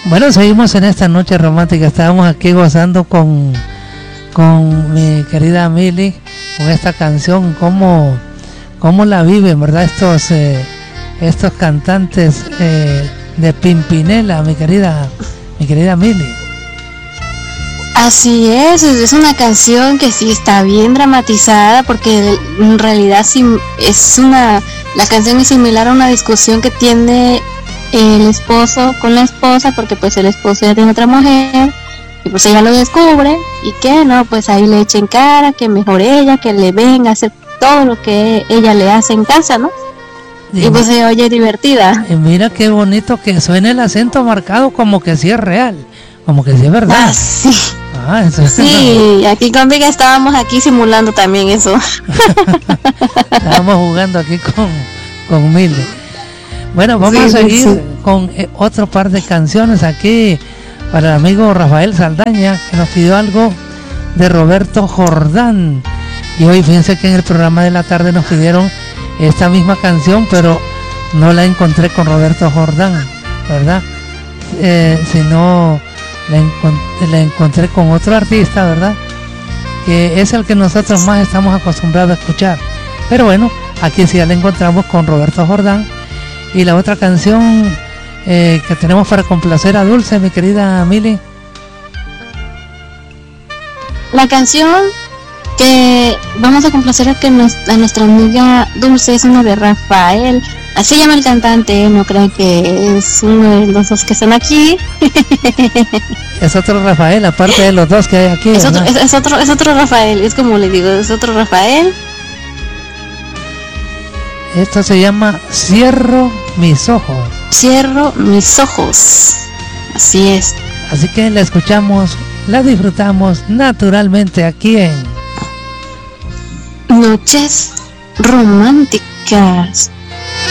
Bueno, seguimos en esta noche romántica. Estábamos aquí gozando con mi querida Mili, con esta canción, cómo la viven, ¿verdad? Estos cantantes de Pimpinela, mi querida Mili. Así es una canción que sí está bien dramatizada, porque en realidad sí la canción es similar a una discusión que tiene el esposo con la esposa, porque pues el esposo ya tiene otra mujer y pues ella lo descubre y que no, pues ahí le echen cara, que mejor ella, que le venga a hacer todo lo que ella le hace en casa, ¿no? Y pues se oye divertida. Y mira qué bonito que suena el acento marcado, como que sí es real, como que sí es verdad. Ah, sí. Eso sí, aquí con Viga estábamos aquí simulando también eso. Estábamos jugando aquí con Mili. Bueno, vamos a seguir con otro par de canciones aquí para el amigo Rafael Saldaña, que nos pidió algo de Roberto Jordán. Y hoy fíjense que en el programa de la tarde nos pidieron esta misma canción, no la encontré con Roberto Jordán, ¿verdad? Sino la encontré con otro artista, ¿verdad? Que es el que nosotros más estamos acostumbrados a escuchar. Pero bueno, aquí sí ya la encontramos con Roberto Jordán. Y la otra canción que tenemos para complacer a Dulce, mi querida Mili. La canción que vamos a complacer a nuestra amiga Dulce es una de Rafael. Así llama el cantante, no creo que es uno de los dos que están aquí. Es otro Rafael, aparte de los dos que hay aquí. Es otro Rafael, es como le digo, es otro Rafael. Esto se llama Cierro mis ojos. Cierro mis ojos. Así es. Así que la escuchamos, la disfrutamos naturalmente aquí en Noches Románticas.